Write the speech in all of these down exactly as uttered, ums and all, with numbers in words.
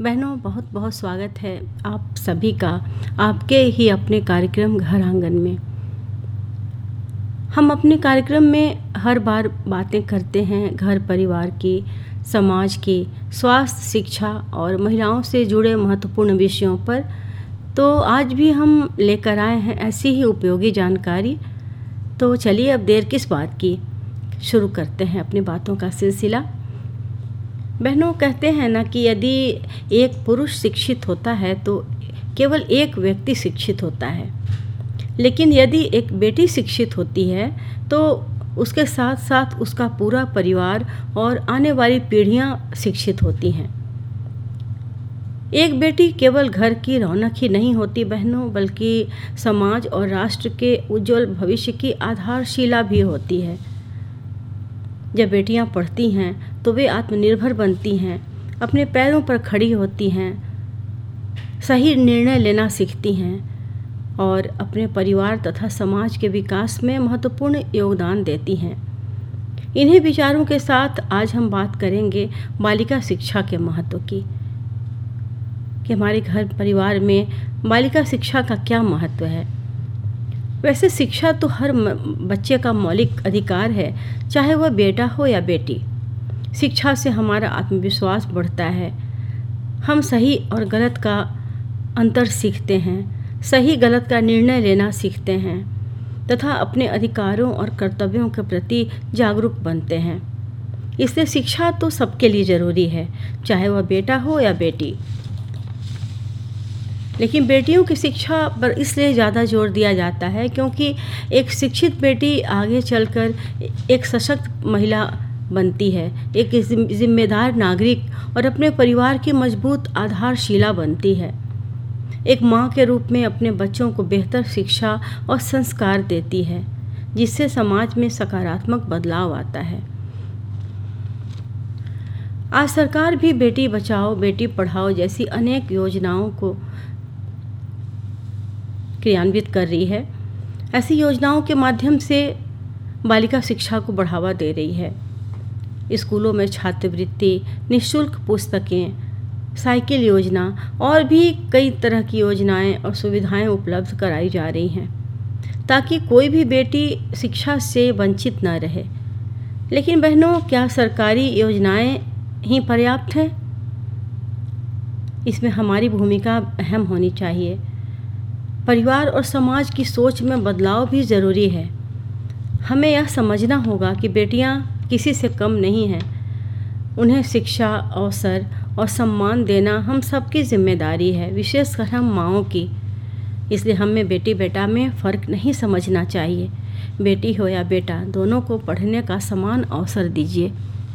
बहनों, बहुत बहुत स्वागत है आप सभी का आपके ही अपने कार्यक्रम घर आंगन में। हम अपने कार्यक्रम में हर बार बातें करते हैं घर परिवार की, समाज की, स्वास्थ्य, शिक्षा और महिलाओं से जुड़े महत्वपूर्ण विषयों पर। तो आज भी हम लेकर आए हैं ऐसी ही उपयोगी जानकारी। तो चलिए अब देर किस बात की, शुरू करते हैं अपनी बातों का सिलसिला। बहनों, कहते हैं ना कि यदि एक पुरुष शिक्षित होता है तो केवल एक व्यक्ति शिक्षित होता है, लेकिन यदि एक बेटी शिक्षित होती है तो उसके साथ साथ उसका पूरा परिवार और आने वाली पीढ़ियां शिक्षित होती हैं। एक बेटी केवल घर की रौनक ही नहीं होती बहनों, बल्कि समाज और राष्ट्र के उज्जवल भविष्य की आधारशिला भी होती है। जब बेटियां पढ़ती हैं तो वे आत्मनिर्भर बनती हैं, अपने पैरों पर खड़ी होती हैं, सही निर्णय लेना सीखती हैं और अपने परिवार तथा समाज के विकास में महत्वपूर्ण योगदान देती हैं। इन्हीं विचारों के साथ आज हम बात करेंगे बालिका शिक्षा के महत्व की, कि हमारे घर परिवार में बालिका शिक्षा का क्या महत्व है। वैसे शिक्षा तो हर बच्चे का मौलिक अधिकार है, चाहे वह बेटा हो या बेटी। शिक्षा से हमारा आत्मविश्वास बढ़ता है, हम सही और गलत का अंतर सीखते हैं, सही गलत का निर्णय लेना सीखते हैं तथा अपने अधिकारों और कर्तव्यों के प्रति जागरूक बनते हैं। इसलिए शिक्षा तो सबके लिए ज़रूरी है, चाहे वह बेटा हो या बेटी। लेकिन बेटियों की शिक्षा पर इसलिए ज़्यादा जोर दिया जाता है क्योंकि एक शिक्षित बेटी आगे चलकर एक सशक्त महिला बनती है, एक जिम्मेदार नागरिक और अपने परिवार की मजबूत आधारशिला बनती है। एक माँ के रूप में अपने बच्चों को बेहतर शिक्षा और संस्कार देती है, जिससे समाज में सकारात्मक बदलाव आता है। आज सरकार भी बेटी बचाओ बेटी पढ़ाओ जैसी अनेक योजनाओं को क्रियान्वित कर रही है। ऐसी योजनाओं के माध्यम से बालिका शिक्षा को बढ़ावा दे रही है। स्कूलों में छात्रवृत्ति, निःशुल्क पुस्तकें, साइकिल योजना और भी कई तरह की योजनाएं और सुविधाएं उपलब्ध कराई जा रही हैं, ताकि कोई भी बेटी शिक्षा से वंचित न रहे। लेकिन बहनों, क्या सरकारी योजनाएं ही पर्याप्त हैं? इसमें हमारी भूमिका अहम होनी चाहिए। परिवार और समाज की सोच में बदलाव भी ज़रूरी है। हमें यह समझना होगा कि बेटियां किसी से कम नहीं हैं। उन्हें शिक्षा, अवसर और सम्मान देना हम सबकी जिम्मेदारी है, विशेषकर हम माँओं की। इसलिए हमें बेटी बेटा में फ़र्क नहीं समझना चाहिए। बेटी हो या बेटा, दोनों को पढ़ने का समान अवसर दीजिए।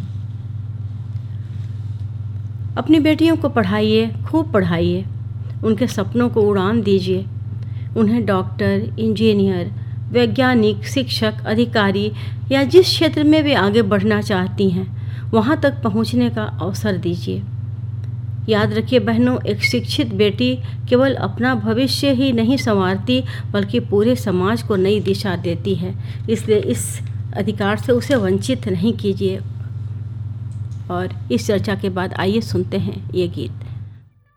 अपनी बेटियों को पढ़ाइए, खूब पढ़ाइए, उनके सपनों को उड़ान दीजिए। उन्हें डॉक्टर, इंजीनियर, वैज्ञानिक, शिक्षक, अधिकारी या जिस क्षेत्र में वे आगे बढ़ना चाहती हैं वहाँ तक पहुँचने का अवसर दीजिए। याद रखिए बहनों, एक शिक्षित बेटी केवल अपना भविष्य ही नहीं संवारती, बल्कि पूरे समाज को नई दिशा देती है। इसलिए इस अधिकार से उसे वंचित नहीं कीजिए। और इस चर्चा के बाद आइए सुनते हैं ये गीत।